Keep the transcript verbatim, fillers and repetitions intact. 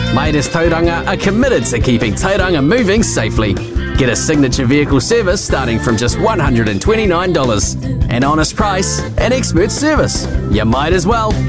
Midas Tauranga are committed to keeping Tauranga moving safely. Get a signature vehicle service starting from just one hundred twenty-nine dollars. An honest price and expert service. You might as well.